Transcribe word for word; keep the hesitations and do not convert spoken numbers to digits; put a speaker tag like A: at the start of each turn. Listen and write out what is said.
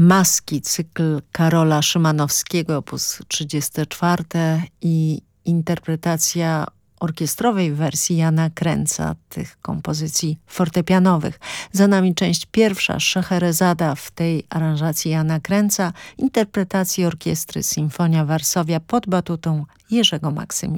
A: Maski, cykl Karola Szymanowskiego, opus trzydzieste czwarte i interpretacja orkiestrowej wersji Jana Kręca tych kompozycji fortepianowych. Za nami część pierwsza, Szeherezada w tej aranżacji Jana Kręca, interpretacji orkiestry Sinfonia Varsovia pod batutą Jerzego Maksymiliana.